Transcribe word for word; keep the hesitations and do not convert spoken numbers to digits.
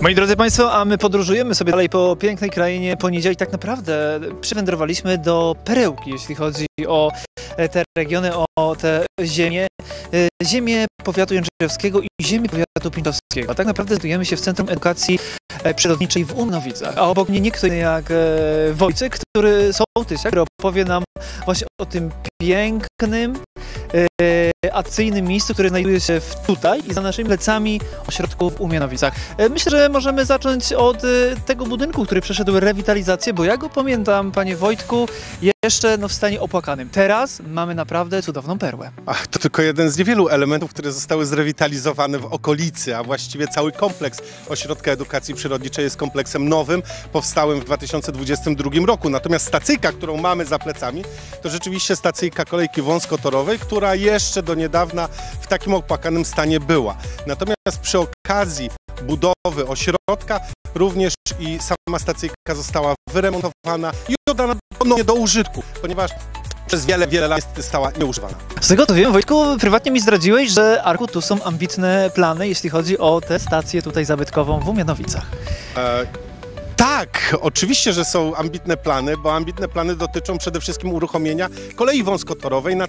Moi drodzy Państwo, a my podróżujemy sobie dalej po pięknej krainie poniedziałek. Tak naprawdę przywędrowaliśmy do Perełki, jeśli chodzi o te regiony, o te ziemię, ziemię powiatu jędrzejowskiego i ziemię powiatu pińczowskiego. A tak naprawdę znajdujemy się w Centrum Edukacji Przyrodniczej w Umianowicach, a obok mnie nie kto inny jak Wojciech, który sołtysiak, który opowie nam właśnie o tym pięknym, atrakcyjnym miejscu, które znajduje się tutaj i za naszymi plecami ośrodku w Umianowicach. Myślę, że możemy zacząć od tego budynku, który przeszedł rewitalizację, bo ja go pamiętam, panie Wojtku, jeszcze no, w stanie opłakanym. Teraz mamy naprawdę cudowną perłę. Ach, to tylko jeden z niewielu elementów, które zostały zrewitalizowane w okolicy, a właściwie cały kompleks Ośrodka Edukacji Przyrodniczej jest kompleksem nowym, powstałym w dwa tysiące dwudziestym drugim roku. Natomiast stacyjka, którą mamy za plecami, to rzeczywiście stacyjka kolejki wąskotorowej, która jeszcze do niedawna w takim opłakanym stanie była. Natomiast przy okazji budowy ośrodka również i sama stacyjka została wyremontowana i oddana ponownie do użytku, ponieważ przez wiele, wiele lat stała nieużywana. Z tego co wiem, Wojtku, prywatnie mi zdradziłeś, że Arku, tu są ambitne plany, jeśli chodzi o tę stację tutaj zabytkową w Umianowicach. E Tak, oczywiście, że są ambitne plany, bo ambitne plany dotyczą przede wszystkim uruchomienia kolei wąskotorowej na